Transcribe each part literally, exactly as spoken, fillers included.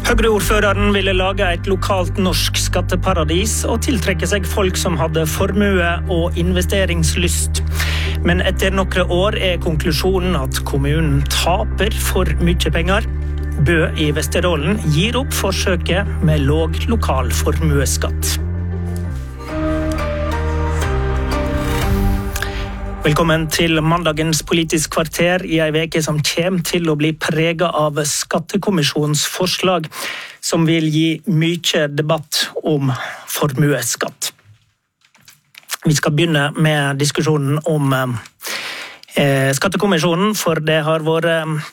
Høyre-ordføreren ville lage et lokalt norsk skatteparadis og tiltrekke seg folk som hadde formue og investeringslyst. Men etter noen år er konklusjonen at kommunen taper for mye penger. Bø i Vesterålen gir opp forsøket med låg lokal formueskatt. Velkommen til mandagens Politisk kvarter i en veke som kommer til å bli preget av skattekommisjonens forslag, som vil gi mye debatt om formueskatt. Vi skal begynne med diskusjonen om eh, skattekommisjonen, for det har vært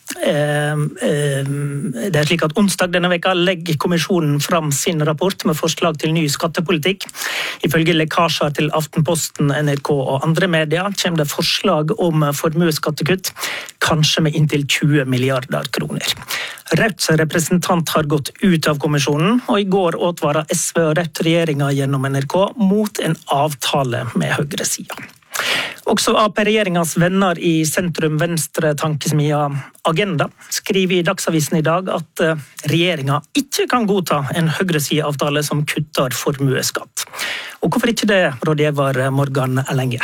eh, eh, det er slik at onsdag denne veka legger kommisjonen fram sin rapport med forslag til ny skattepolitikk. Ifølge lekkasjer til Aftenposten, N R K og andre medier kommer det forslag om formuesskattekutt, kanskje med inntil tjue milliarder kroner. Rauds representant har gått ut av kommisjonen, og i går advaret S V og Raudt regjeringa gjennom N R K mot en avtale med høyresida. Også A P-regjeringas venner i sentrum-venstre-tankesmia Agenda skriver i Dagsavisen i dag at regjeringa ikke kan godta en høyresideavtale som kutter formueskatt. Og hvorfor ikke det, rådgiver Morgan Elenge?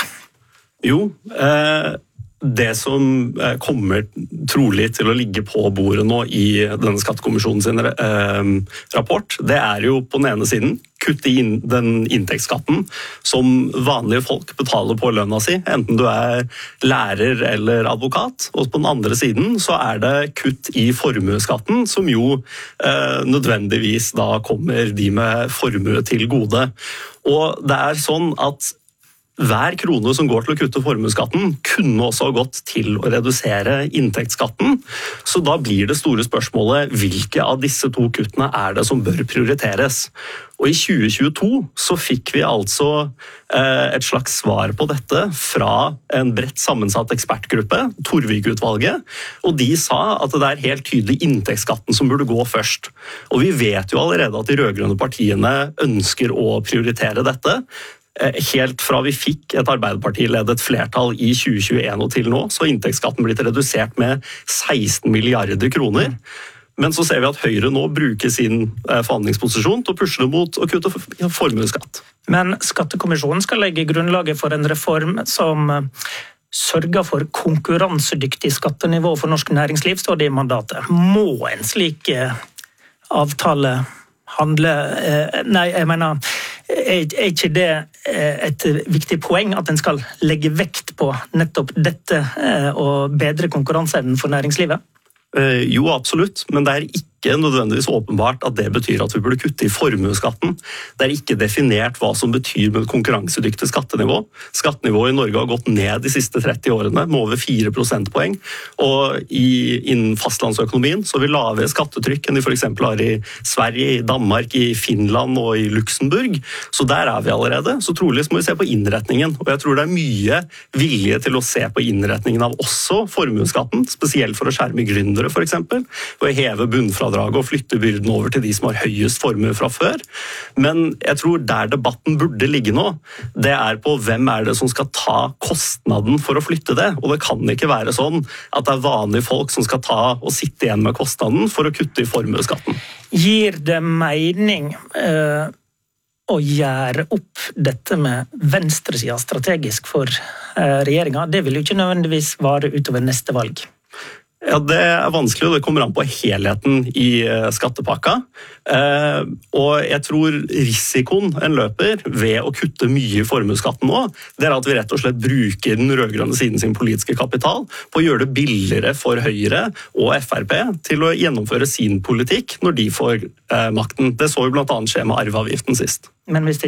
Jo, eh... Det som kommer trolig til å ligge på bordet nå i denne skattekommisjonen sin eh, rapport, det er jo på den ene siden kutt i den inntektsskatten som vanlige folk betaler på lønna si, enten du er lærer eller advokat. Og på den andre siden så er det kutt i formueskatten, som jo eh, nødvendigvis da kommer de med formue til gode. Og det er sånn at hver krone som går til å kutte formuesskatten kunne også ha gått til å redusere inntektsskatten, så da blir det store spørsmålet hvilke av disse to kuttene er det som bør prioriteres. Og i tjue tjueto så fikk vi altså eh, et slags svar på dette fra en bredt sammensatt ekspertgruppe, Torvik-utvalget, og de sa at det er helt tydelig inntektsskatten som burde gå først. Og vi vet jo allerede at de rødgrønne partiene ønsker å prioritere dette. Helt fra vi fikk et Arbeiderparti-ledet flertall i tjue tjueen og til nå, så har inntektsskatten blitt redusert med seksten milliarder kroner. Men så ser vi at Høyre nå bruker sin forhandlingsposisjon til å pushe det mot å kutte formuesskatt. Men skattekommisjonen skal legge grunnlaget for en reform som sørger for konkurransedyktig skattenivå for norsk næringsliv, står det i mandatet. Må en slik avtale handle... Nei, jeg mener... Er ikke det et viktig poeng at en skal legge vekt på nettopp dette og bedre konkurranseevnen for næringslivet? Jo, absolutt, men det er ikke nødvendigvis åpenbart at det betyr at vi burde kutte i formueskatten. Det er ikke definert hva som betyr med konkurransedyktig skattenivå. Skattenivået i Norge har gått ned de siste tretti årene med over fire prosentpoeng, og i, innen fastlandsøkonomien så har vi lavere skattetrykk enn de for eksempel har i Sverige, i Danmark, i Finland og i Luxemburg. Så der er vi allerede. Så trolig må vi se på innretningen, og jeg tror det er mye vilje til å se på innretningen av også formuesskatten, spesielt for å skjerme gründere for eksempel, og heve bunnfradraget og flytte byrden over til de som har høyest formue fra før. Men jeg tror der debatten burde ligge nå, det er på hvem er det som skal ta kostnaden for å flytte det, og det kan ikke være sånn at det er vanlige folk som skal ta og sitte igjen med kostnaden for å kutte i formuesskatten. Gir det mening uh, å gjøre opp dette med venstresida strategisk for uh, regjeringa? Det vil jo ikke nødvendigvis vare utover neste valg. Ja, det er vanskelig, og det kommer an på helheten i skattepakka. Eh, og jeg tror risikoen en løper ved å kutte mye i formuesskatten nå, det er at vi rett og slett bruker den rødgrønne siden sin politiske kapital på å gjøre det billigere for Høyre og F R P til å gjennomføre sin politikk når de får eh, makten. Det så vi blant annet skje med arveavgiften sist. Men hvis det